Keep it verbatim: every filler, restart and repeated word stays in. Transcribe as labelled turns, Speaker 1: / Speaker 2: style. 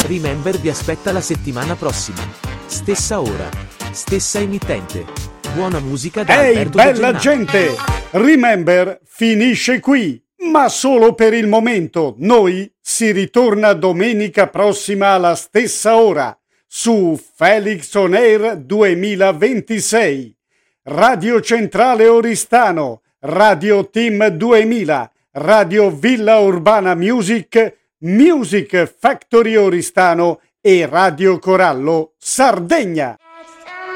Speaker 1: Remember vi aspetta la settimana prossima. Stessa ora, stessa emittente. Buona musica da
Speaker 2: Ehi,
Speaker 1: Alberto
Speaker 2: bella
Speaker 1: Gennaro.
Speaker 2: gente! Remember finisce qui, ma solo per il momento. Noi si ritorna domenica prossima alla stessa ora su Felix On Air duemilaventisei. Radio Centrale Oristano, Radio Team duemila, Radio Villa Urbana Music, Music Factory Oristano e Radio Corallo Sardegna.